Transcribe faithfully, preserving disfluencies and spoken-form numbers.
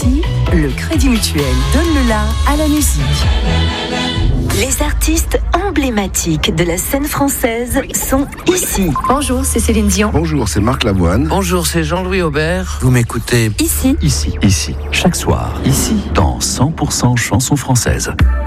Ici, le Crédit Mutuel donne le la à la musique. Les artistes emblématiques de la scène française sont ici. Bonjour, c'est Céline Dion. Bonjour, c'est Marc Lavoine. Bonjour, c'est Jean-Louis Aubert. Vous m'écoutez Ici. Ici. Ici. Chaque soir. Ici. Dans cent pour cent chansons françaises.